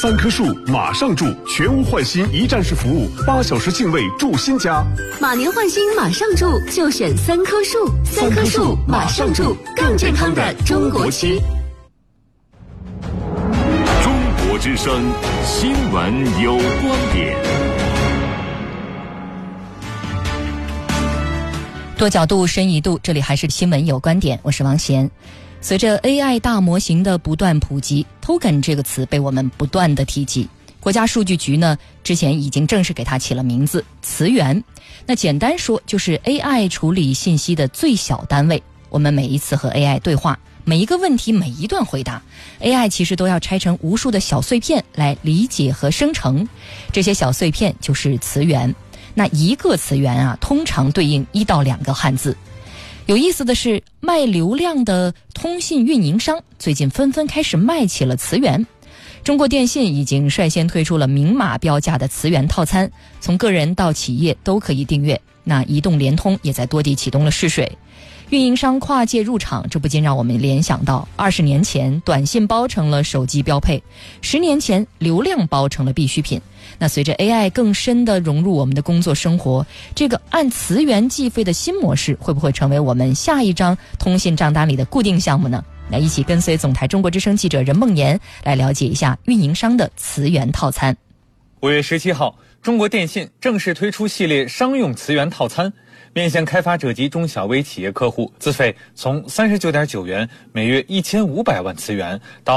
3棵树马上住，全屋换新一站式服务，8小时净位住新家。 马年换新马上住，就选3棵树，3棵树马上住，更健康的中国区。 中国之声新闻有观点。 多角度深一度，这里还是新闻有观点，我是王贤。随着 AI 大模型的不断普及， token 这个词被我们不断的提及。国家数据局呢，之前已经正式给它起了名字词源。那简单说就是 AI 处理信息的最小单位。我们每一次和 AI 对话，每一个问题，每一段回答， AI 其实都要拆成无数的小碎片来理解和生成，这些小碎片就是词源。那一个词源啊，通常对应1到2个汉字。有意思的是，卖流量的通信运营商最近纷纷开始卖起了词源。中国电信已经率先推出了明码标价的词源套餐，从个人到企业都可以订阅。那移动、联通也在多地启动了试水。运营商跨界入场，这不禁让我们联想到20年前短信包成了手机标配，10年前流量包成了必需品。那随着 AI 更深地融入我们的工作生活，这个按词源计费的新模式会不会成为我们下一张通信账单里的固定项目呢？那一起跟随总台中国之声记者任梦妍来了解一下运营商的词源套餐。 5月17号，中国电信正式推出系列商用词源套餐，面向开发者及中小微企业客户，资费从39.9元每月1500万词元到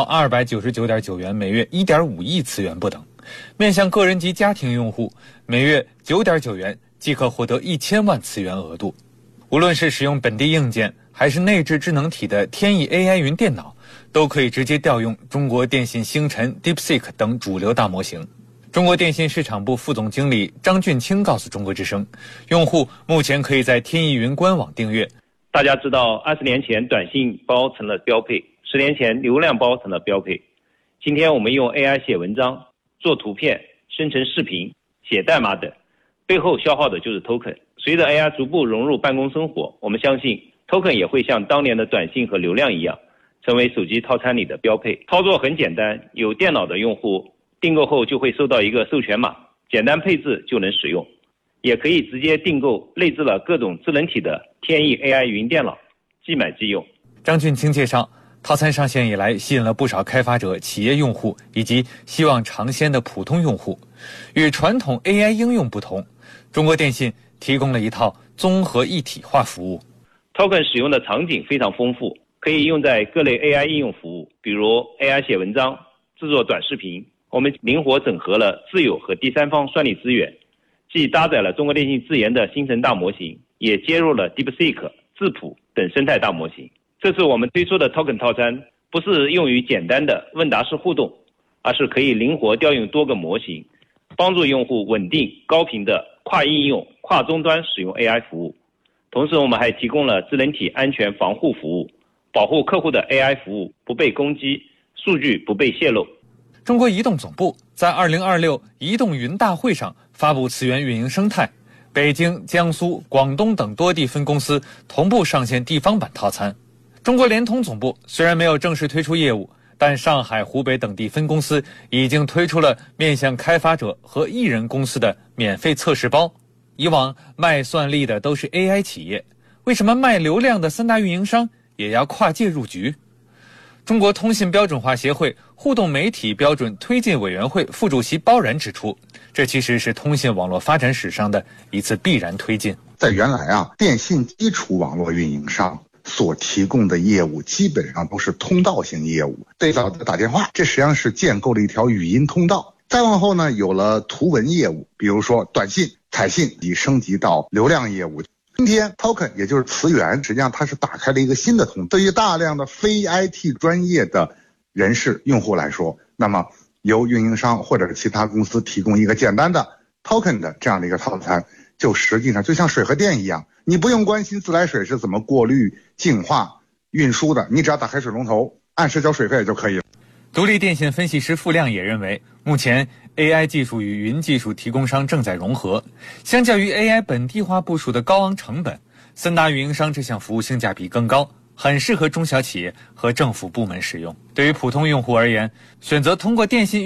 299.9元每月1.5亿词元不等。面向个人及家庭用户，每月9.9元即可获得1000万词元额度。无论是使用本地硬件还是内置智能体的天翼 AI 云电脑，都可以直接调用中国电信星辰、DeepSeek 等主流大模型。中国电信市场部副总经理张俊清告诉中国之声，用户目前可以在天翼云官网订阅。 大家知道20年前短信包成了标配，10年前流量包成了标配。今天我们用 AI 写文章、做图片、生成视频、写代码等，背后消耗的就是 token。 随着 AI 逐步融入办公生活，我们相信 token 也会像当年的短信和流量一样，成为手机套餐里的标配。操作很简单，有电脑的用户订购后就会收到一个授权码，简单配置就能使用。也可以直接订购内置了各种智能体的天翼 AI 云电脑，即买即用。 张俊清介绍，套餐上线以来，吸引了不少开发者、企业用户以及希望尝鲜的普通用户。与传统 AI 应用不同，中国电信提供了一套综合一体化服务。 Token 使用的场景非常丰富，可以用在各类 AI 应用服务，比如 AI 写文章、制作短视频。我们灵活整合了自有和第三方算力资源，既搭载了中国电信自研的星辰大模型，也接入了 DeepSeek、智谱等生态大模型。这次我们推出的 Token 套餐不是用于简单的问答式互动，而是可以灵活调用多个模型，帮助用户稳定高频的跨应用、跨终端使用 AI 服务。同时我们还提供了智能体安全防护服务，保护客户的 AI 服务不被攻击，数据不被泄露。 中国移动总部在2026移动云大会上发布词源运营生态，北京、江苏、广东等多地分公司同步上线地方版套餐。中国联通总部虽然没有正式推出业务，但上海、湖北等地分公司已经推出了面向开发者和艺人公司的免费测试包。以往卖算力的都是 AI 企业，为什么卖流量的3大运营商也要跨界入局？中国通信标准化协会互动媒体标准推进委员会副主席包然指出，这其实是通信网络发展史上的一次必然推进。 在原来电信基础网络运营商所提供的业务基本上都是通道型业务，最早的打电话，这实际上是建构了一条语音通道。再往后呢，有了图文业务，比如说短信、彩信，已升级到流量业务。今天 token 也就是词源，实际上它是打开了一个新的通道。对于大量的非 IT 专业的人士用户来说，那么由运营商或者是其他公司提供一个简单的 token 的这样的一个套餐，就实际上就像水和电一样，你不用关心自来水是怎么过滤、净化、运输的，你只要打开水龙头，按时交水费就可以了。 独立电信分析师付亮也认为，目前 AI 技术与云技术提供商正在融合，相较于 AI 本地化部署的高昂成本，3大运营商这项服务性价比更高，很适合中小企业和政府部门使用。对于普通用户而言，选择通过电信